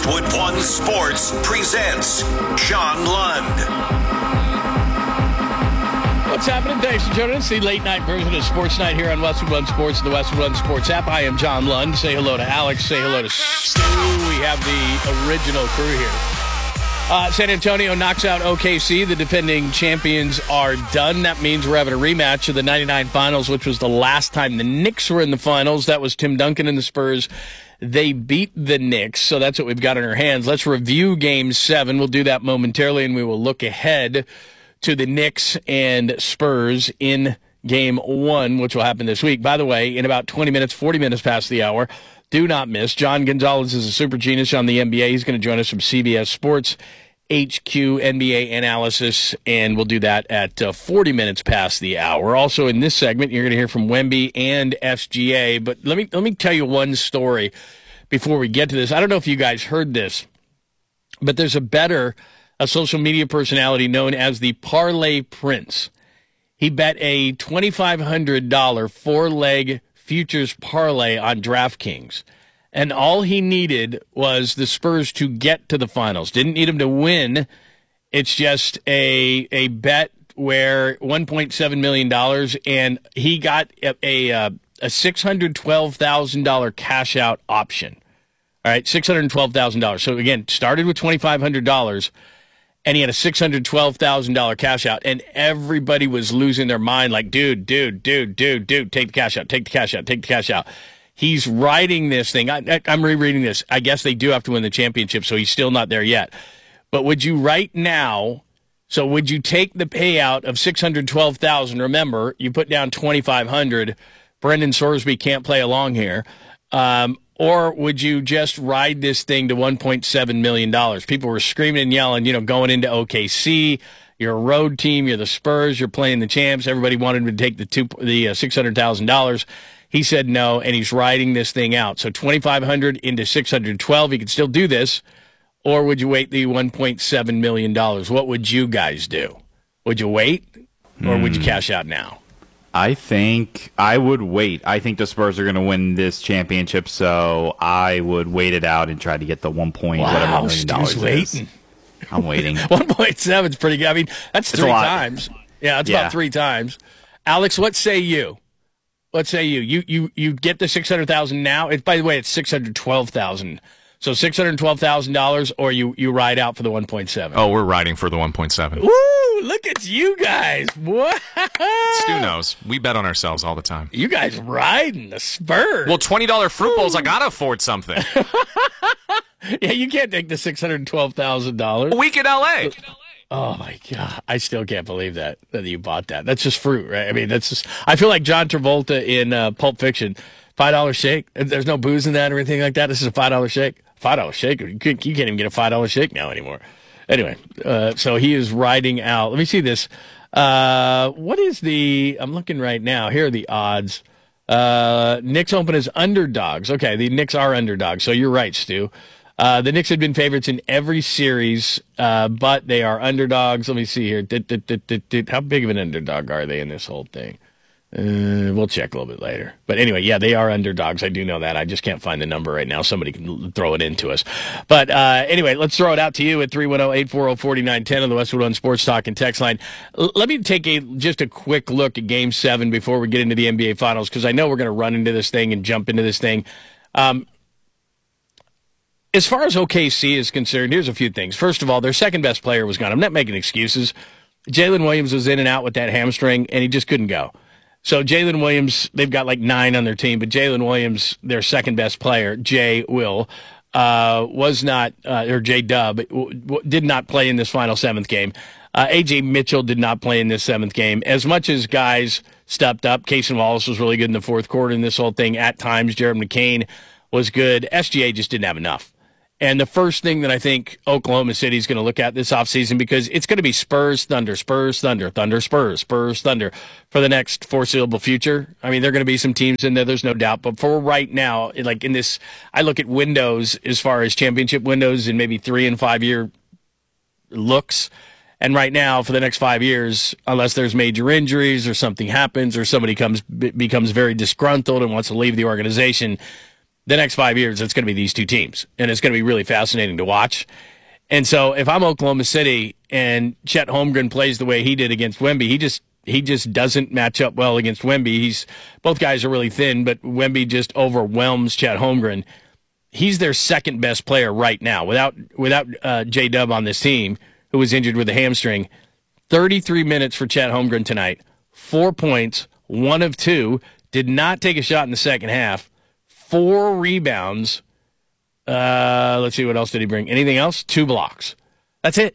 Westwood One Sports presents John Lund. What's happening? Thanks for joining us. The late night version of Sports Night here on Westwood One Sports and the Westwood One Sports app. I am John Lund. Say hello to Alex. Say hello to Stu. We have the original crew here. San Antonio knocks out OKC. The defending champions are done. That means we're having a rematch of the 99 finals, which was the last time the Knicks were in the finals. That was Tim Duncan and the Spurs. They beat the Knicks, so that's what we've got in our hands. Let's review Game 7. We'll do that momentarily, and we will look ahead to the Knicks and Spurs in Game 1, which will happen this week. By the way, in about 20 minutes, 40 minutes past the hour, do not miss. John Gonzalez is a super genius on the NBA. He's going to join us from CBS Sports HQ NBA analysis, and we'll do that at 40 minutes past the hour. Also in this segment, you're going to hear from Wemby and SGA. But let me tell you one story before we get to this. I don't know if you guys heard this, but there's a social media personality known as the Parlay Prince. He bet a $2,500 four-leg futures parlay on DraftKings. And all he needed was the Spurs to get to the finals. Didn't need them to win. It's just a bet where $1.7 million, and he got a $612,000 cash out option. All right, $612,000. So, again, started with $2,500, and he had a $612,000 cash out, and everybody was losing their mind like, dude, take the cash out, take the cash out, take the cash out. He's riding this thing. I'm rereading this. I guess they do have to win the championship, so he's still not there yet. But would you right now, so would you take the payout of $612,000? Remember, you put down $2,500. Brendan Sorsby can't play along here. Or would you just ride this thing to $1.7 million? People were screaming and yelling, going into OKC. You're a road team. You're the Spurs. You're playing the champs. Everybody wanted him to take the $600,000. He said no, and he's riding this thing out. So $2,500 into $612. He could still do this. Or would you wait the $1.7 million? What would you guys do? Would you wait, or would you cash out now? I think I would wait. I think the Spurs are going to win this championship, so I would wait it out and try to get the whatever million dollars waiting. I'm waiting. 1.7 is pretty good. I mean, that's three times. Yeah, that's about three times. Alex, what say you? What say you? You get the $600,000 now. By the way, it's $612,000. So $612,000, or you ride out for the 1.7. Oh, we're riding for the 1.7. Woo! Look at you guys. What? Stu knows. We bet on ourselves all the time. You guys riding the Spurs. Well, $20 fruit bowls. I gotta afford something. Yeah, you can't take the $612,000. A week in LA. Oh, my God. I still can't believe that you bought that. That's just fruit, right? I mean, that's just – I feel like John Travolta in Pulp Fiction. $5 shake. There's no booze in that or anything like that. This is a $5 shake. $5 shake? You can't even get a $5 shake now anymore. Anyway, so he is riding out. Let me see this. What is the – I'm looking right now. Here are the odds. Knicks open as underdogs. Okay, the Knicks are underdogs. So you're right, Stu. The Knicks had been favorites in every series, but they are underdogs. Let me see here. How big of an underdog are they in this whole thing? We'll check a little bit later. But anyway, yeah, they are underdogs. I do know that. I just can't find the number right now. Somebody can throw it into us. But anyway, let's throw it out to you at 310-840-4910 on the Westwood One Sports Talk and Text line. Let me take just a quick look at Game 7 before we get into the NBA Finals, because I know we're going to run into this thing and jump into this thing. As far as OKC is concerned, here's a few things. First of all, their second best player was gone. I'm not making excuses. Jalen Williams was in and out with that hamstring, and he just couldn't go. So Jalen Williams, they've got like 9 on their team, but Jalen Williams, their second best player, was not, or J-Dub, did not play in this final 7th game. A.J. Mitchell did not play in this 7th game. As much as guys stepped up, Cason Wallace was really good in the fourth quarter in this whole thing. At times, Jared McCain was good. SGA just didn't have enough. And the first thing that I think Oklahoma City is going to look at this offseason, because it's going to be Spurs, Thunder, Spurs, Thunder, Thunder, Spurs, Spurs, Thunder for the next foreseeable future. I mean, there are going to be some teams in there, there's no doubt. But for right now, like in this, I look at windows as far as championship windows and maybe 3 and 5 year looks. And right now, for the next 5 years, unless there's major injuries or something happens or somebody becomes very disgruntled and wants to leave the organization, the next 5 years, it's going to be these two teams, and it's going to be really fascinating to watch. And so if I'm Oklahoma City and Chet Holmgren plays the way he did against Wemby, he just doesn't match up well against Wemby. Both guys are really thin, but Wemby just overwhelms Chet Holmgren. He's their second best player right now, without J-Dub on this team, who was injured with a hamstring. 33 minutes for Chet Holmgren tonight. 4 points, 1 of 2. Did not take a shot in the second half. 4 rebounds. Let's see, what else did he bring? Anything else? 2 blocks. That's it.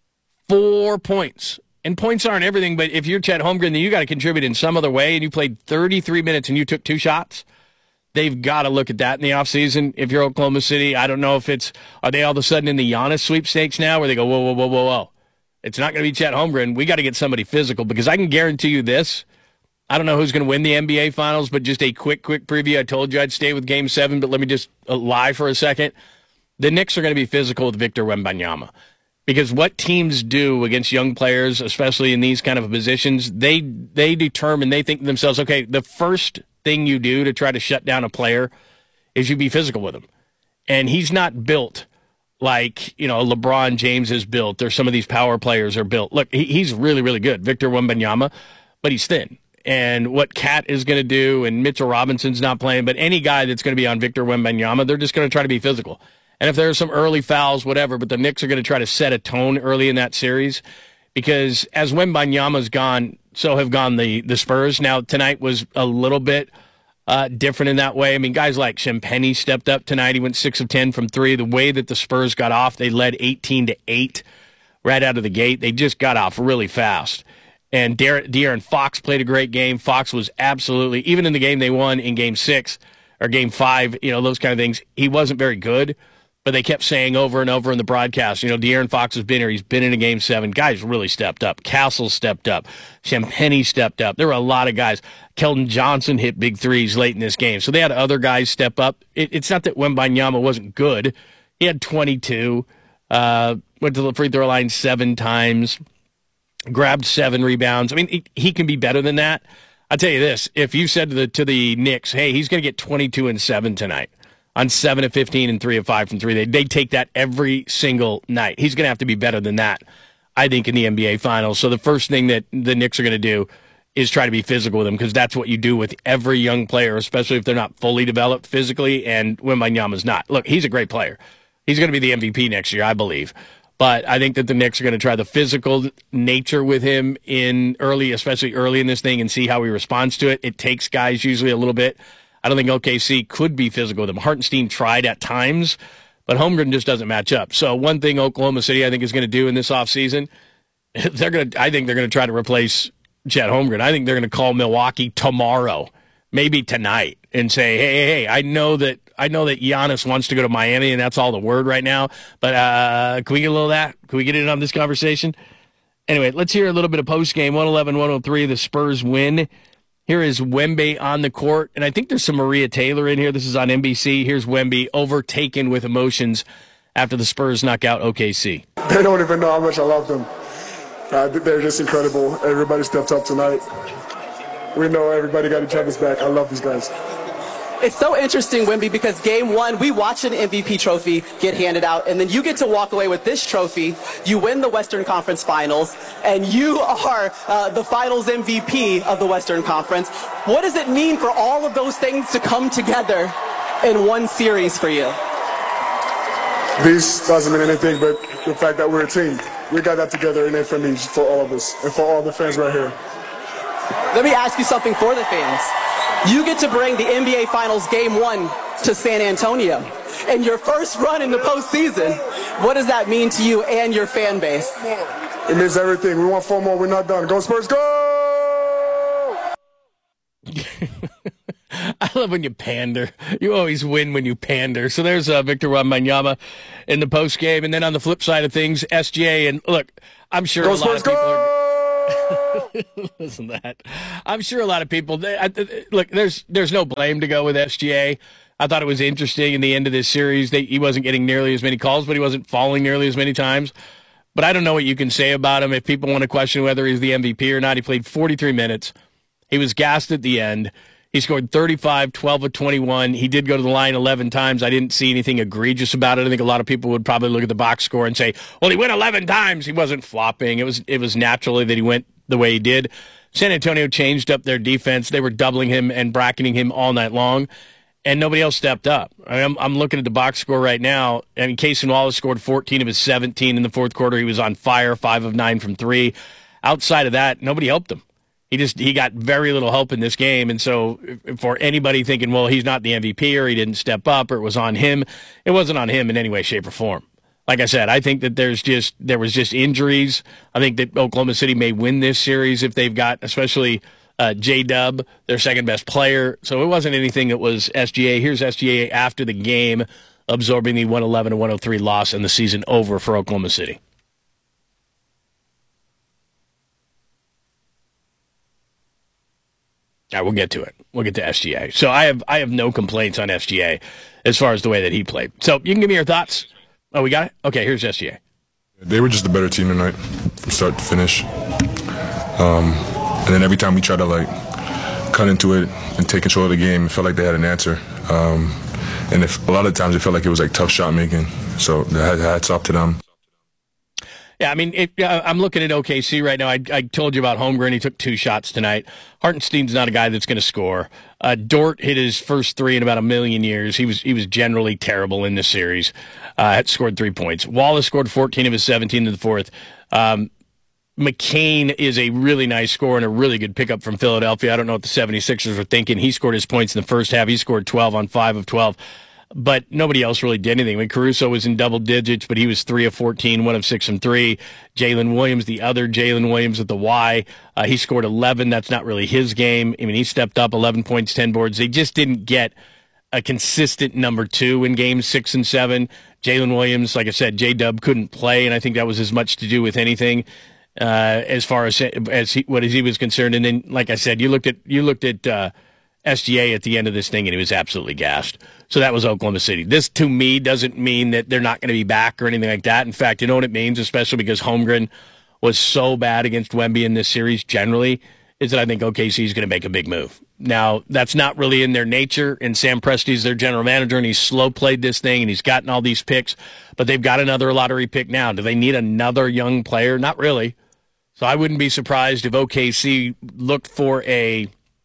4 points. And points aren't everything, but if you're Chet Holmgren, then you got to contribute in some other way, and you played 33 minutes and you took 2 shots. They've got to look at that in the offseason. If you're Oklahoma City, I don't know if are they all of a sudden in the Giannis sweepstakes now where they go, whoa. It's not going to be Chet Holmgren. We got to get somebody physical, because I can guarantee you this. I don't know who's going to win the NBA Finals, but just a quick preview. I told you I'd stay with Game 7, but let me just lie for a second. The Knicks are going to be physical with Victor Wembanyama, because what teams do against young players, especially in these kind of positions, they determine, they think to themselves, okay, the first thing you do to try to shut down a player is you be physical with him. And he's not built like, LeBron James is built, or some of these power players are built. Look, he's really, really good, Victor Wembanyama, but he's thin. And what Cat is going to do, and Mitchell Robinson's not playing, but any guy that's going to be on Victor Wembanyama, they're just going to try to be physical. And if there are some early fouls, whatever, but the Knicks are going to try to set a tone early in that series, because as Wembanyama's gone, so have gone the Spurs. Now, tonight was a little bit different in that way. I mean, guys like Champagnie stepped up tonight. He went 6 of 10 from 3. The way that the Spurs got off, they led 18-8 right out of the gate. They just got off really fast. And De'Aaron Fox played a great game. Fox was absolutely, even in the game they won in Game 6 or Game 5, those kind of things, he wasn't very good. But they kept saying over and over in the broadcast, De'Aaron Fox has been here. He's been in a Game 7. Guys really stepped up. Castle stepped up. Champagnie stepped up. There were a lot of guys. Keldon Johnson hit big threes late in this game. So they had other guys step up. It's not that Wembanyama wasn't good. He had 22, went to the free throw line 7 times, grabbed 7 rebounds. I mean, he can be better than that. I'll tell you this. If you said to the Knicks, hey, he's going to get 22 and 7 tonight, on 7 of 15 and 3 of 5 from 3. They take that every single night. He's going to have to be better than that, I think, in the NBA Finals. So the first thing that the Knicks are going to do is try to be physical with him, because that's what you do with every young player, especially if they're not fully developed physically, and Wembanyama's not. Look, he's a great player. He's going to be the MVP next year, I believe. But I think that the Knicks are going to try the physical nature with him especially early in this thing, and see how he responds to it. It takes guys usually a little bit. I don't think OKC could be physical with him. Hartenstein tried at times, but Holmgren just doesn't match up. So one thing Oklahoma City, I think, is going to do in this offseason, I think they're going to try to replace Chet Holmgren. I think they're going to call Milwaukee tomorrow, maybe tonight, and say, hey, I know that Giannis wants to go to Miami, and that's all the word right now. But can we get a little of that? Can we get in on this conversation? Anyway, let's hear a little bit of post-game. 111-103, the Spurs win. Here is Wemby on the court, and I think there's some Maria Taylor in here. This is on NBC. Here's Wemby overtaken with emotions after the Spurs knock out OKC. They don't even know how much I love them. They're just incredible. Everybody stepped up tonight. We know everybody got each other's back. I love these guys. It's so interesting, Wemby, because Game 1, we watched an MVP trophy get handed out, and then you get to walk away with this trophy. You win the Western Conference Finals, and you are the Finals MVP of the Western Conference. What does it mean for all of those things to come together in one series for you? This doesn't mean anything but the fact that we're a team. We got that together, and it means for all of us and for all the fans right here. Let me ask you something for the fans. You get to bring the NBA Finals Game 1 to San Antonio. And your first run in the postseason, what does that mean to you and your fan base? It means everything. We want 4 more. We're not done. Go Spurs, go! I love when you pander. You always win when you pander. So there's Victor Wembanyama in the postgame. And then on the flip side of things, SGA. And look, I'm sure go a lot Spurs, of people go! are... Listen to that. I'm sure a lot of people. Look, there's no blame to go with SGA. I thought it was interesting in the end of this series. He wasn't getting nearly as many calls, but he wasn't falling nearly as many times. But I don't know what you can say about him. If people want to question whether he's the MVP or not, he played 43 minutes. He was gassed at the end. He scored 35, 12 of 21. He did go to the line 11 times. I didn't see anything egregious about it. I think a lot of people would probably look at the box score and say, well, he went 11 times. He wasn't flopping. It was naturally that he went the way he did. San Antonio changed up their defense. They were doubling him and bracketing him all night long, and nobody else stepped up. I'm looking at the box score right now. I mean, Cason Wallace scored 14 of his 17 in the fourth quarter. He was on fire, 5 of 9 from 3. Outside of that, nobody helped him. He got very little help in this game, and so for anybody thinking, well, he's not the MVP or he didn't step up or it was on him, it wasn't on him in any way, shape, or form. Like I said, I think that there was just injuries. I think that Oklahoma City may win this series if they've got, especially J-Dub, their second best player. So it wasn't anything that was SGA. Here's SGA after the game, absorbing the 111-103 loss and the season over for Oklahoma City. All right, we'll get to it. We'll get to SGA. So I have no complaints on SGA as far as the way that he played. So you can give me your thoughts. Oh, we got it? Okay, here's SGA. They were just a better team tonight from start to finish. And then every time we tried to cut into it and take control of the game, it felt like they had an answer. And a lot of times it felt like it was tough shot making. So hats off to them. Yeah, I mean, I'm looking at OKC right now. I told you about Holmgren. He took 2 shots tonight. Hartenstein's not a guy that's going to score. Dort hit his first 3 in about a million years. He was generally terrible in this series. Scored 3 points. Wallace scored 14 of his 17 in the fourth. McCain is a really nice scorer and a really good pickup from Philadelphia. I don't know what the 76ers were thinking. He scored his points in the first half. He scored 12 on 5 of 12. But nobody else really did anything. I mean, Caruso was in double digits, but he was 3 of 14, 1 of 6 from 3. Jalen Williams, the other Jalen Williams at the Y, he scored 11. That's not really his game. I mean, he stepped up 11 points, 10 boards. They just didn't get a consistent number 2 in games 6 and 7. Jalen Williams, like I said, J-Dub couldn't play, and I think that was as much to do with anything as far as he was concerned. And then, like I said, you looked at SGA at the end of this thing, and he was absolutely gassed. So that was Oklahoma City. This, to me, doesn't mean that they're not going to be back or anything like that. In fact, you know what it means, especially because Holmgren was so bad against Wemby in this series generally, is that I think OKC is going to make a big move. Now, that's not really in their nature, and Sam Presti's their general manager, and he's slow-played this thing, and he's gotten all these picks, but they've got another lottery pick now. Do they need another young player? Not really. So I wouldn't be surprised if OKC looked for a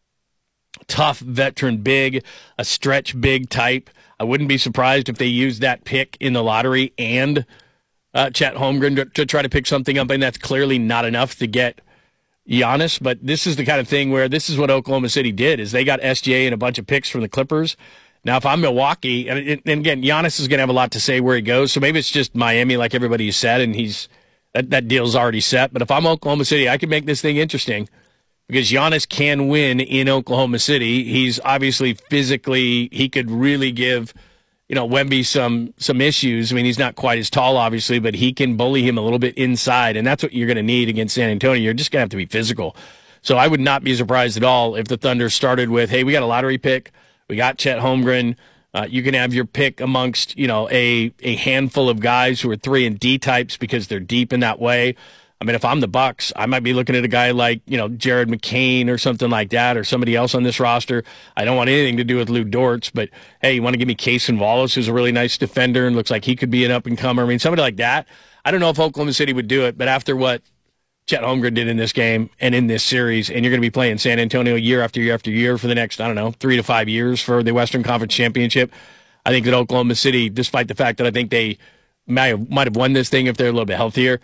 tough veteran big, a stretch big type. I wouldn't be surprised if they used that pick in the lottery and Chet Holmgren to try to pick something up, and that's clearly not enough to get Giannis. But this is the kind of thing where this is what Oklahoma City did, is they got SGA and a bunch of picks from the Clippers. Now, if I'm Milwaukee, and again, Giannis is going to have a lot to say where he goes, so maybe it's just Miami, like everybody said, and that deal's already set. But if I'm Oklahoma City, I can make this thing interesting, because Giannis can win in Oklahoma City. He's obviously physically, he could really give, Wemby some issues. I mean, he's not quite as tall, obviously, but he can bully him a little bit inside, and that's what you're going to need against San Antonio. You're just going to have to be physical. So I would not be surprised at all if the Thunder started with, hey, we got a lottery pick, we got Chet Holmgren. You can have your pick amongst, a handful of guys who are 3 and D types because they're deep in that way. I mean, if I'm the Bucks, I might be looking at a guy like, Jared McCain or something like that, or somebody else on this roster. I don't want anything to do with Lou Dortz, but hey, you want to give me Cason Wallace, who's a really nice defender and looks like he could be an up-and-comer. I mean, somebody like that. I don't know if Oklahoma City would do it, but after what Chet Holmgren did in this game and in this series, and you're going to be playing San Antonio year after year after year for the next, 3 to 5 years for the Western Conference Championship, I think that Oklahoma City, despite the fact that I think they might have won this thing if they're a little bit healthier,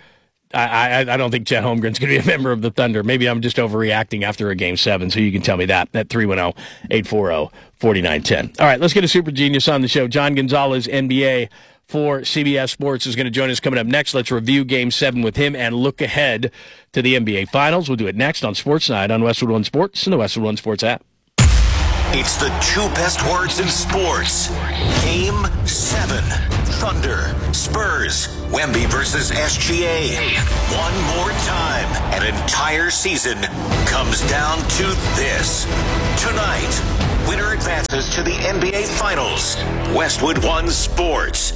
I don't think Chet Holmgren's going to be a member of the Thunder. Maybe I'm just overreacting after a Game 7, so you can tell me that. At 310-840-4910. All right, let's get a super genius on the show. John Gonzalez, NBA for CBS Sports, is going to join us coming up next. Let's review Game 7 with him and look ahead to the NBA Finals. We'll do it next on Sports Night on Westwood One Sports and the Westwood One Sports app. It's the 2 best words in sports. Game 7. Thunder, Spurs, Wemby versus SGA. One more time, an entire season comes down to this. Tonight, winner advances to the NBA Finals. Westwood One Sports.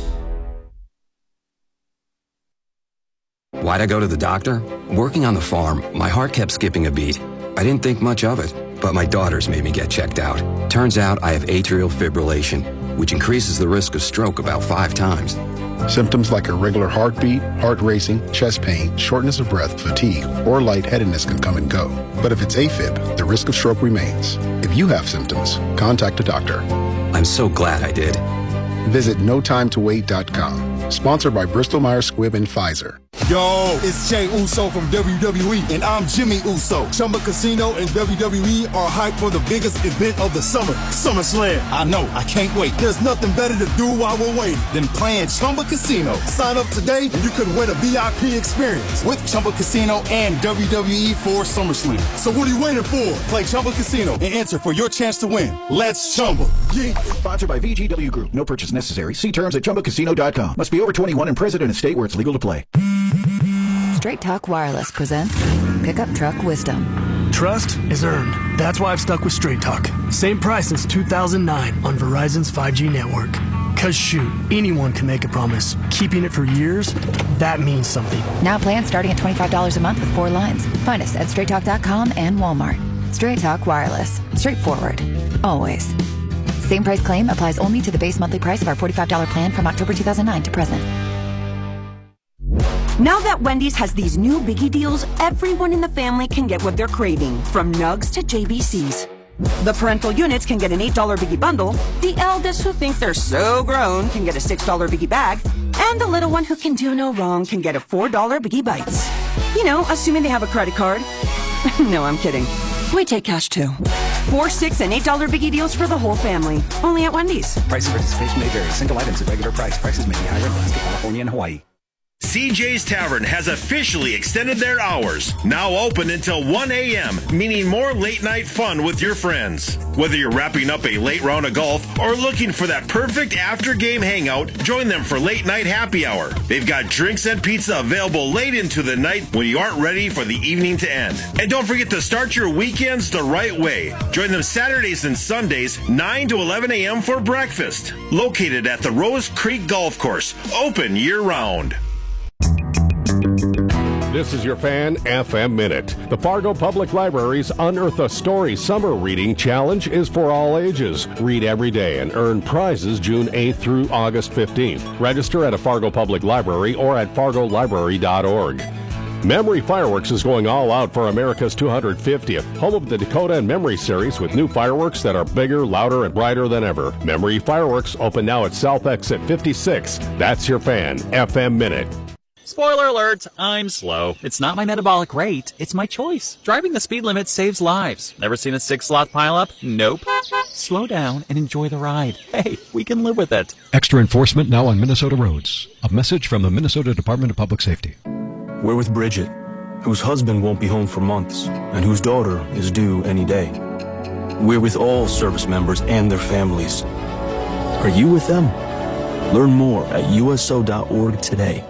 Why'd I go to the doctor? Working on the farm, my heart kept skipping a beat. I didn't think much of it. but my daughters made me get checked out. Turns out I have atrial fibrillation, which increases the risk of stroke about 5 times. Symptoms like irregular heartbeat, heart racing, chest pain, shortness of breath, fatigue, or lightheadedness can come and go. But if it's AFib, the risk of stroke remains. If you have symptoms, contact a doctor. I'm so glad I did. Visit NoTimeToWait.com. Sponsored by Bristol-Myers Squibb and Pfizer. Yo, it's Jey Uso from WWE, and I'm Jimmy Uso. Chumba Casino and WWE are hyped for the biggest event of the summer, SummerSlam. I know, I can't wait. There's nothing better to do while we're waiting than playing Chumba Casino. Sign up today and you could win a VIP experience with Chumba Casino and WWE for SummerSlam. So what are you waiting for? Play Chumba Casino and enter for your chance to win. Let's Chumba. Yeah. Sponsored by VGW Group. No purchase necessary. See terms at ChumbaCasino.com. Must be over 21 and present in a state where it's legal to play. Straight Talk Wireless presents Pickup Truck Wisdom. Trust is earned. That's why I've stuck with Straight Talk. Same price since 2009 on Verizon's 5G network. Cause shoot, anyone can make a promise. Keeping it for years, that means something. Now plans starting at $25 a month with 4 lines. Find us at StraightTalk.com and Walmart. Straight Talk Wireless. Straightforward. Always. Same price claim applies only to the base monthly price of our $45 plan from October 2009 to present. Now that Wendy's has these new biggie deals, everyone in the family can get what they're craving, from nugs to JBCs. The parental units can get an $8 biggie bundle, the eldest who think they're so grown can get a $6 biggie bag, and the little one who can do no wrong can get a $4 biggie bites. You know, assuming they have a credit card. No, I'm kidding. We take cash too. 4, 6, and $8 biggie deals for the whole family. Only at Wendy's. Price of participation may vary. Single items at regular price. Prices may be higher in Alaska, California, and Hawaii. CJ's Tavern has officially extended their hours. Now open until 1 a.m., meaning more late-night fun with your friends. Whether you're wrapping up a late round of golf or looking for that perfect after-game hangout, join them for late-night happy hour. They've got drinks and pizza available late into the night when you aren't ready for the evening to end. And don't forget to start your weekends the right way. Join them Saturdays and Sundays, 9 to 11 a.m. for breakfast. Located at the Rose Creek Golf Course. Open year-round. This is your Fan FM Minute. The Fargo Public Library's Unearth a Story Summer Reading Challenge is for all ages. Read every day and earn prizes June 8th through August 15th. Register at a Fargo Public Library or at fargolibrary.org. Memory Fireworks is going all out for America's 250th, home of the Dakota and Memory Series with new fireworks that are bigger, louder, and brighter than ever. Memory Fireworks open now at South Exit 56. That's your Fan FM Minute. Spoiler alert, I'm slow. It's not my metabolic rate, it's my choice. Driving the speed limit saves lives. Never seen a 6-slot pileup? Nope. Slow down and enjoy the ride. Hey, we can live with it. Extra enforcement now on Minnesota roads. A message from the Minnesota Department of Public Safety. We're with Bridget, whose husband won't be home for months, and whose daughter is due any day. We're with all service members and their families. Are you with them? Learn more at USO.org today.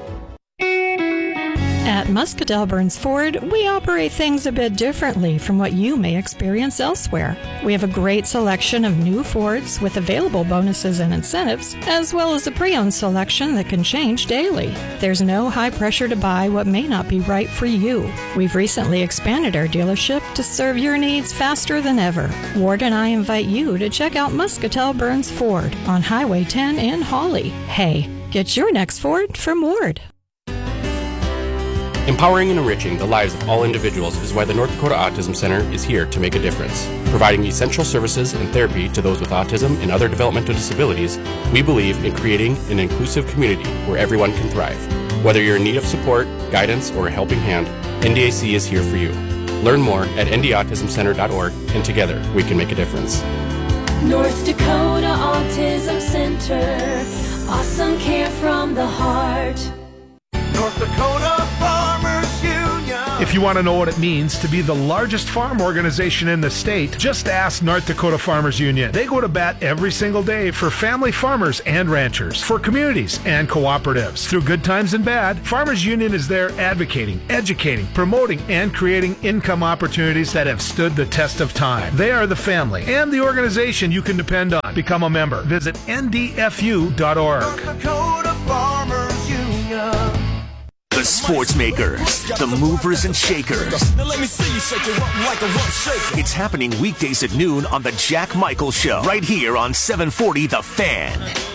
At Muscatell Burns Ford, we operate things a bit differently from what you may experience elsewhere. We have a great selection of new Fords with available bonuses and incentives, as well as a pre-owned selection that can change daily. There's no high pressure to buy what may not be right for you. We've recently expanded our dealership to serve your needs faster than ever. Ward and I invite you to check out Muscatell Burns Ford on Highway 10 in Hawley. Hey, get your next Ford from Ward. Empowering and enriching the lives of all individuals is why the North Dakota Autism Center is here to make a difference. Providing essential services and therapy to those with autism and other developmental disabilities, we believe in creating an inclusive community where everyone can thrive. Whether you're in need of support, guidance, or a helping hand, NDAC is here for you. Learn more at ndautismcenter.org, and together we can make a difference. North Dakota Autism Center, awesome care from the heart. North Dakota Farmers Union. If you want to know what it means to be the largest farm organization in the state, just ask North Dakota Farmers Union. They go to bat every single day for family farmers and ranchers, for communities and cooperatives. Through good times and bad, Farmers Union is there advocating, educating, promoting, and creating income opportunities that have stood the test of time. They are the family and the organization you can depend on. Become a member. Visit ndfu.org. North Dakota Farmers Union. The sports makers, the movers and shakers. Now let me see you shake it up like a rump shaker. It's happening weekdays at noon on The Jack Michael Show, right here on 740 The Fan.